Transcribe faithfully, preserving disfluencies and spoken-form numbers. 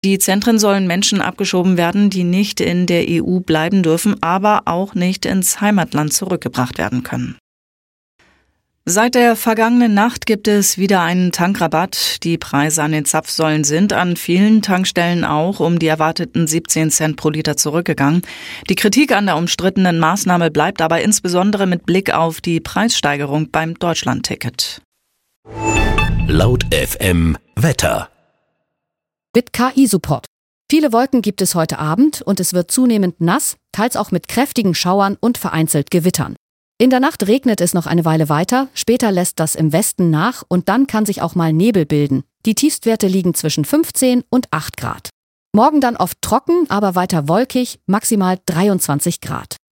Die Zentren sollen Menschen abgeschoben werden, die nicht in der E U bleiben dürfen, aber auch nicht ins Heimatland zurückgebracht werden können. Seit der vergangenen Nacht gibt es wieder einen Tankrabatt. Die Preise an den Zapfsäulen sind an vielen Tankstellen auch um die erwarteten siebzehn Cent pro Liter zurückgegangen. Die Kritik an der umstrittenen Maßnahme bleibt aber insbesondere mit Blick auf die Preissteigerung beim Deutschlandticket. Laut F M Wetter. Mit K I-Support. Viele Wolken gibt es heute Abend und es wird zunehmend nass, teils auch mit kräftigen Schauern und vereinzelt Gewittern. In der Nacht regnet es noch eine Weile weiter, später lässt das im Westen nach und dann kann sich auch mal Nebel bilden. Die Tiefstwerte liegen zwischen fünfzehn und acht Grad. Morgen dann oft trocken, aber weiter wolkig, maximal dreiundzwanzig Grad.